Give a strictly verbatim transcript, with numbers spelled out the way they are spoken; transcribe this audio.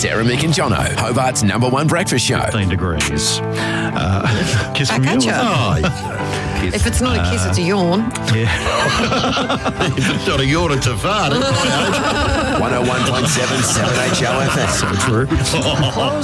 Sarah, Mick and Jono, Hobart's number one breakfast show. fifteen degrees. Uh, kiss from Back you. at ya. Oh, Kiss. If it's not a kiss, it's a yawn. yeah. If it's not a yawn, it's a fart. one oh one point seven, seven H O F M. So true.